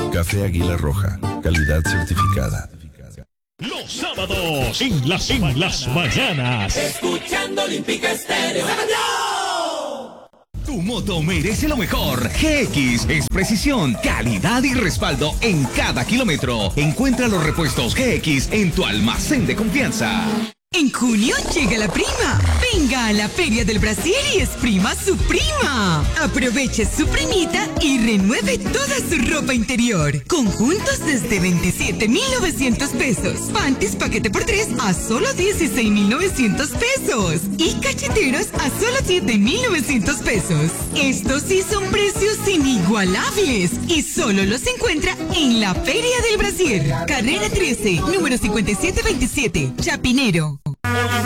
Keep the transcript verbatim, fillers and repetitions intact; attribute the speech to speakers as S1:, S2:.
S1: Café Águila Roja, calidad certificada.
S2: Los sábados en las, en las mañanas.
S3: Escuchando Olímpica Estéreo.
S4: Tu moto merece lo mejor. G X es precisión, calidad y respaldo en cada kilómetro. Encuentra los repuestos G X en tu almacén de confianza.
S5: En junio llega la prima. Venga a la Feria del Brasil y exprima su prima. Aproveche su primita y renueve toda su ropa interior. Conjuntos desde veintisiete mil novecientos pesos. Panties paquete por tres a solo dieciséis mil novecientos pesos. Y cacheteros a solo siete mil novecientos pesos. Estos sí son precios inigualables y solo los encuentra en la Feria del Brasil. Carrera trece, número cincuenta y siete veintisiete, Chapinero.